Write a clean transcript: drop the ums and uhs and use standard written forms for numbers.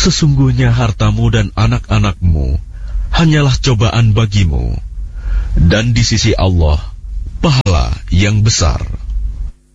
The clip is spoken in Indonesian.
Sesungguhnya hartamu dan anak-anakmu hanyalah cobaan bagimu, dan di sisi Allah pahala yang besar.